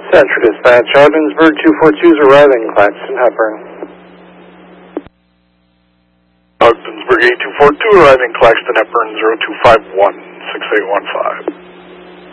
Central Dispatch, Ogdensburg 242 is arriving, Claxton Hepburn. Ogdensburg 8242 arriving, Claxton Hepburn 0251 6815.